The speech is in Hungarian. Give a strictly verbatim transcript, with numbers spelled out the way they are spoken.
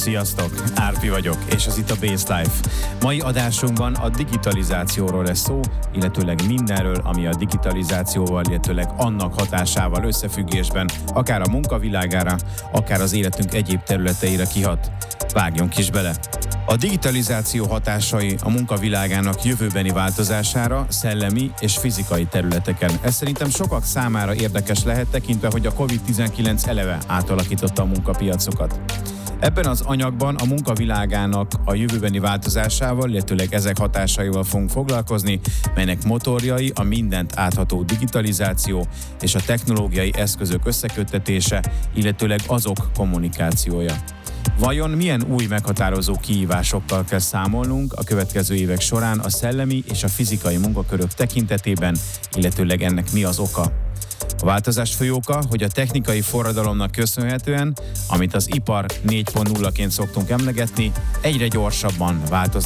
Sziasztok, Árpi vagyok, és ez itt a Base Life. Mai adásunkban a digitalizációról lesz szó, illetőleg mindenről, ami a digitalizációval, illetőleg annak hatásával összefüggésben, akár a munkavilágára, akár az életünk egyéb területeire kihat. Vágjunk is bele! A digitalizáció hatásai a munkavilágának jövőbeni változására, szellemi és fizikai területeken. Ez szerintem sokak számára érdekes lehet, tekintve, hogy a kovid tizenkilenc eleve átalakította a munkapiacokat. Ebben az anyagban a munkavilágának a jövőbeni változásával, illetőleg ezek hatásaival fogunk foglalkozni, melynek motorjai a mindent átható digitalizáció és a technológiai eszközök összeköttetése, illetőleg azok kommunikációja. Vajon milyen új meghatározó kihívásokkal kell számolnunk a következő évek során a szellemi és a fizikai munkakörök tekintetében, illetőleg ennek mi az oka? A változás fő oka, hogy a technikai forradalomnak köszönhetően, amit az ipar négy pont nullaként szoktunk emlegetni, egyre gyorsabban változnak